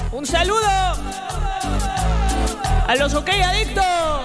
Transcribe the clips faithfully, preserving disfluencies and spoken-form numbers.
Un saludo a los OK Adictos.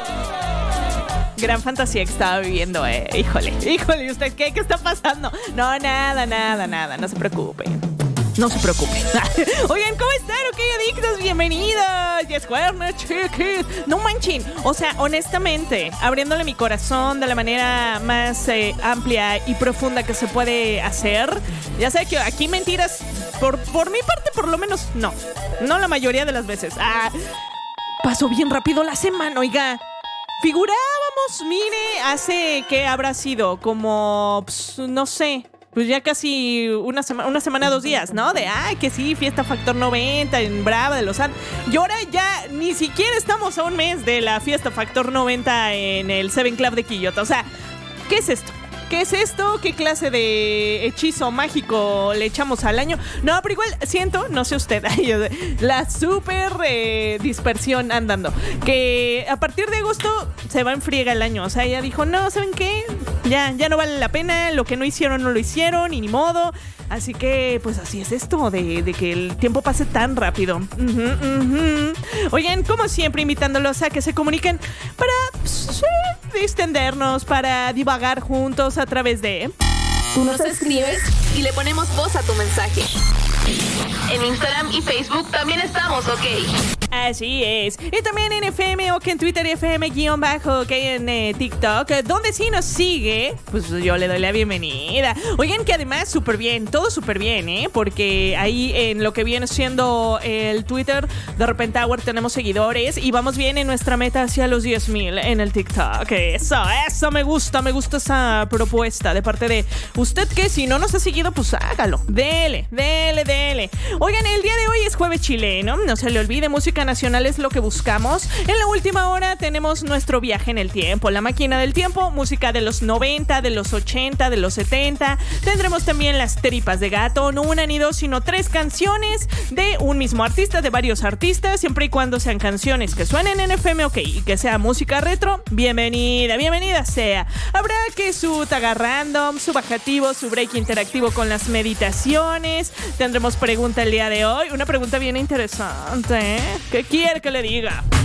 Gran fantasía que estaba viviendo, eh. Híjole, híjole, ¿usted qué? ¿Qué está pasando? No, nada, nada, nada. No se preocupen. No se preocupen. Oigan, ¿cómo están? OK Adictos, bienvenidos. Yes, Werner, chiquis. No manchen. O sea, honestamente, abriéndole mi corazón de la manera más eh, amplia y profunda que se puede hacer. Ya sé que aquí mentiras, por, por mi parte, por lo menos, no. No la mayoría de las veces. Ah, pasó bien rápido la semana, oiga. Figurábamos, mire, hace, ¿qué habrá sido? Como, pues, no sé, pues ya casi una, sema- una semana, dos días, ¿no? De, ay, que sí, Fiesta Factor noventa en Brava de Lozán. Y ahora ya ni siquiera estamos a un mes de la Fiesta Factor noventa en el Seven Club de Quillota. O sea, ¿qué es esto? ¿Qué es esto? ¿Qué clase de hechizo mágico le echamos al año? No, pero igual siento, no sé usted, la súper eh, dispersión andando. Que a partir de agosto se va en friega el año. O sea, ella dijo, no, ¿saben qué? Ya, ya no vale la pena. Lo que no hicieron, no lo hicieron y ni modo. Así que, pues así es esto, de, de que el tiempo pase tan rápido. Uh-huh, uh-huh. Oigan, como siempre, invitándolos a que se comuniquen para pues, distendernos, para divagar juntos a través de... Tú nos escribes y le ponemos voz a tu mensaje. En Instagram y Facebook también estamos, OK. Así es. Y también en F M, OK en Twitter y F M-bajo, OK en eh, TikTok, donde sí nos sigue, pues yo le doy la bienvenida. Oigan, que además súper bien, todo súper bien, ¿eh? Porque ahí en lo que viene siendo el Twitter de Repente Hour tenemos seguidores y vamos bien en nuestra meta hacia los diez mil en el TikTok. Eso, eso me gusta, me gusta esa propuesta de parte de usted, que si no nos ha seguido, pues hágalo. Dele, dele, dele. Oigan, el día de hoy es jueves chileno, no se le olvide, música nacional es lo que buscamos. En la última hora tenemos nuestro viaje en el tiempo, la máquina del tiempo, música de los noventa, de los ochenta, de los setenta. Tendremos también las tripas de gato, no una ni dos, sino tres canciones de un mismo artista, de varios artistas, siempre y cuando sean canciones que suenen en F M OK y que sea música retro. Bienvenida, bienvenida sea. Habrá que su taga random, su bajativo, su break interactivo con las meditaciones. Tendremos pregunta el día de hoy, una pregunta bien interesante, ¿eh? ¿Qué quiere que le diga?